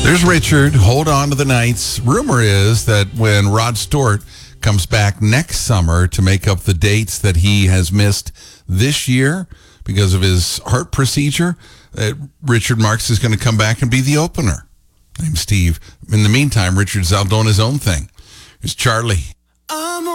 There's Richard. Hold on to the Knights. Rumor is that when Rod Stewart comes back next summer to make up the dates that he has missed this year because of his heart procedure, Richard Marx is going to come back and be the opener. I'm Steve. In the meantime, Richard's out doing his own thing. Here's Charlie.